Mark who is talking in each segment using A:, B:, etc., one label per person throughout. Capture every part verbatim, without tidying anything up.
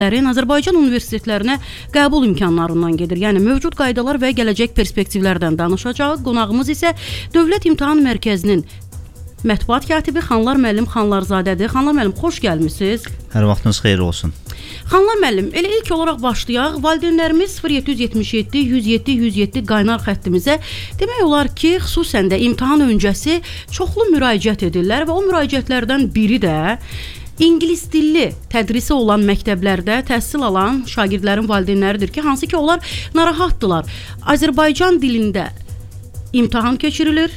A: Azərbaycan universitetlərinə qəbul imkanlarından gedir. Yəni, mövcud qaydalar və gələcək perspektivlərdən danışacaq. Qonağımız isə Dövlət İmtahan Mərkəzinin mətbuat katibi Xanlar müəllim Xanlarzadədir. Xanlar müəllim, xoş gəlmisiniz.
B: Hər vaxtınız xeyir olsun.
A: Xanlar müəllim, elə ilk olaraq başlayaq. Valideynlərimiz sıfır yeddi yetmiş yeddi yüz yeddi yüz yeddi qaynar xəttimizə demək olar ki, xüsusən də imtahan öncəsi çoxlu müraciət edirlər və o müraciətlərdən biri də İngilis dilli tədrisi olan məktəblərdə təhsil alan şagirdlərin valideynləridir ki, hansı ki, onlar narahatdırlar. Azərbaycan dilində imtahan keçirilir.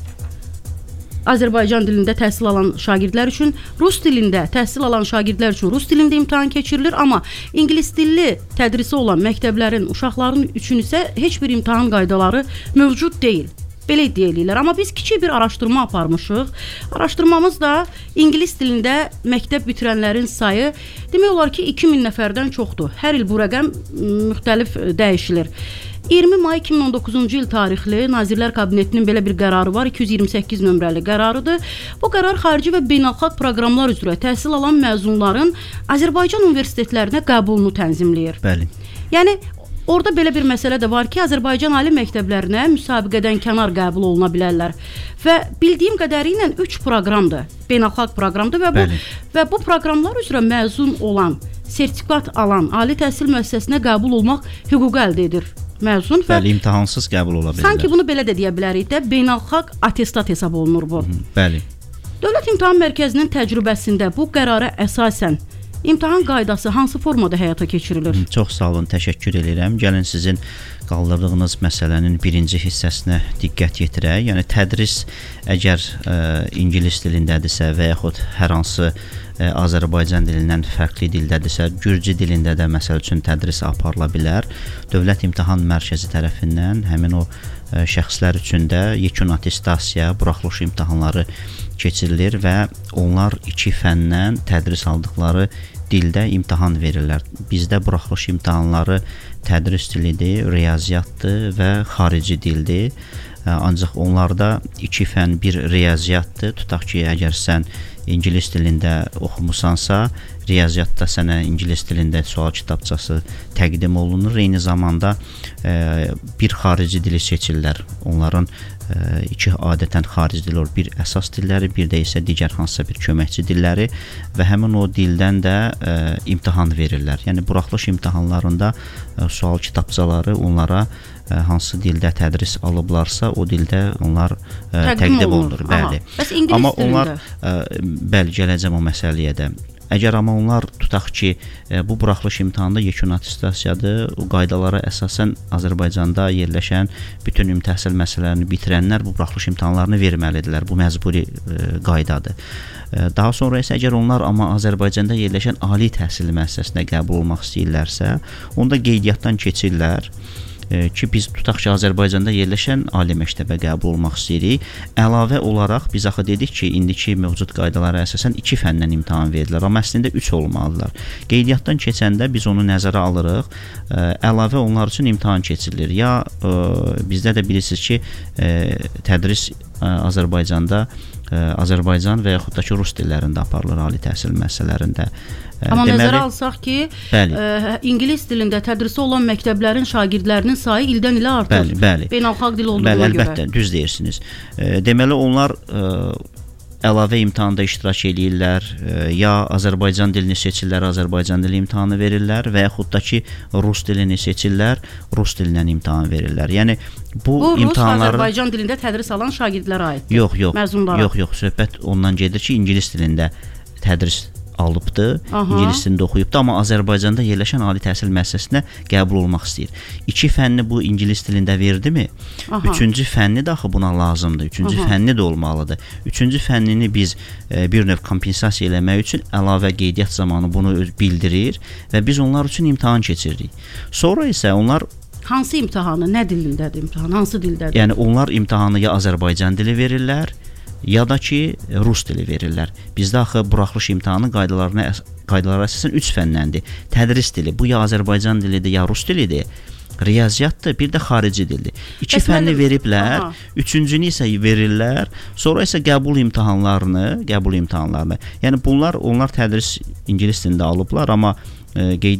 A: Azərbaycan dilində təhsil alan şagirdlər üçün, Rus dilində təhsil alan şagirdlər üçün Rus dilində imtahan keçirilir, amma İngilis dilli tədrisi olan məktəblərin, uşaqların üçün isə heç bir imtahan qaydaları mövcud deyil. Belə iddia edirlər. Amma biz kiçik bir araşdırma aparmışıq. Araşdırmamız da İngilis dilində məktəb bitirənlərin sayı demək olar ki, iki min nəfərdən çoxdur. Hər il bu rəqəm müxtəlif dəyişilir. iyirmi may iki min on doqquzuncu il tarixli Nazirlər Kabinetinin belə bir qərarı var, iki yüz iyirmi səkkiz nömrəli qərarıdır. Bu qərar xarici və beynəlxalq proqramlar üzrə təhsil alan məzunların Azərbaycan universitetlərinə qəbulunu tənzimləyir.
B: Bəli.
A: Yəni, orada belə bir məsələ də var ki, Azərbaycan ali məktəblərinə müsabiqədən kənar qəbul oluna bilərlər. Və bildiyim qədərilə üç proqramdır, beynəlxalq proqramdır və bu, və bu proqramlar üzrə məzun olan, sertifikat alan ali təhsil müəssisəsinə qəbul olmaq hüququ əldə edir məzun.
B: Bəli, imtahansız qəbul ola bilərlər.
A: Sanki bunu belə də deyə bilərik də, beynəlxalq atestat hesab olunur bu.
B: Hı -hı, bəli.
A: Dövlət İmtahan Mərkəzinin təcrübəsində bu qərara əsasən İmtahan qaydası hansı formada həyata keçirilir?
B: Çox sağ olun, təşəkkür edirəm. Gəlin sizin qaldırdığınız məsələnin birinci hissəsinə diqqət yetirək. Yəni, tədris əgər ə, İngilis dilindədirsə və yaxud hər hansı ə, Azərbaycan dilindən fərqli dildədirsə, Gürcü dilində də məsəl üçün tədris aparıla bilər. Dövlət İmtahan Mərkəzi tərəfindən həmin o ə, şəxslər üçün də yekun attestasiya, buraxılış imtahanları keçirilir və onlar iki fəndən tədris aldıqları dildə imtahan verirlər. Bizdə buraxılış imtahanları tədris dilidir, riyaziyyatdır və xarici dildir. Ancaq onlarda iki fən bir riyaziyyatdır. Tutaq ki, əgər sən İngilis dilində oxumusansa, riyaziyyatda sənə İngilis dilində sual kitabçası təqdim olunur. Eyni zamanda e, bir xarici dili seçirlər. Onların e, iki adətən xarici dil olur. Bir əsas dilləri, bir də isə digər hansısa bir köməkçi dilləri və həmin o dildən də e, imtahan verirlər. Yəni, buraxılış imtahanlarında e, sual kitabçaları onlara e, hansı dildə tədris alıblarsa, o dildə onlar e, təqdim olunur. Bəli.
A: Bəs İngilis
B: amma
A: dilində?
B: Onlar, e, bəli, gələcəm o məsələyə də. Əgər amma onlar tutaq ki, e, bu buraxılış imtahanında yekun attestasiyadır, o qaydalara əsasən Azərbaycanda yerləşən bütün ümumi təhsil məsələlərini bitirənlər bu buraxılış imtahanlarını verməlidirlər. Bu məcburi e, qaydadır. E, daha sonra isə əgər onlar amma Azərbaycanda yerləşən ali təhsil müəssisəsinə qəbul olmaq istəyirlərsə, onda qeydiyyatdan keçirlər ki, biz tutaq ki, Azərbaycanda yerləşən ali məktəbə qəbul olmaq istəyirik. Əlavə olaraq biz axı dedik ki, indiki mövcud qaydalara əsasən iki fəndən imtahan verirlər, amma əslində üç olmalıdırlar. Qeydiyyatdan keçəndə biz onu nəzərə alırıq, əlavə onlar üçün imtahan keçirilir. Ya bizdə də bilirsiniz ki, tədris Azərbaycanda Azərbaycan və yaxud da ki, Rus dillərində aparılır ali təhsil müəssisələrində.
A: Amma Deməli, nəzərə alsaq ki, ə, İngilis dilində tədrisi olan məktəblərin şagirdlərinin sayı ildən ilə artır.
B: Bəli, bəli.
A: Beynəlxalq dil olduğuna
B: bəli,
A: görə.
B: Əlbəttə, düz deyirsiniz. E, deməli, onlar e, əlavə imtahanda iştirak edirlər, e, ya Azərbaycan dilini seçirlər, Azərbaycan dili imtahanı verirlər və yaxud da ki, Rus dilini seçirlər, Rus dilindən imtahan verirlər. Yəni, bu,
A: bu
B: imtahanları...
A: Rus, Azərbaycan dilində tədris alan şagirdlərə aiddir.
B: Yox, yox,
A: Məzunlara.
B: yox, yox, söhbət ondan gedir ki, İngilis dilində tədris alıbdır, Aha. İngilis dilində oxuyubdur, amma Azərbaycanda yerləşən ali təhsil müəssisəsinə qəbul olmaq istəyir. İki fənni bu İngilis dilində verdimi? Aha. Üçüncü fənni də axı buna lazımdır. Üçüncü Aha. fənni də olmalıdır. Üçüncü fənnini biz e, bir növ kompensasiya eləmək üçün əlavə qeydiyyat zamanı bunu bildirir və biz onlar üçün imtahan keçiririk. Sonra isə onlar
A: hansı imtahanı, nə dilindədir imtahan, hansı dildədir?
B: Yəni onlar imtahanı ya Azərbaycan dili verirlər, ya da ki, Rus dili verirlər. Bizdə axı buraxılış imtahanı qaydalarına, qaydalara əsasən üç fəndəndir. Tədris dili, bu ya Azərbaycan dilidir, ya Rus dilidir. Riyaziyyatdır, bir də xarici dildir. İki Bəs fənni veriblər, aha. üçüncünü isə verirlər, sonra isə qəbul imtahanlarını, qəbul imtahanlarını. Yəni bunlar, onlar tədris İngilis dilində alıblar, amma qeyd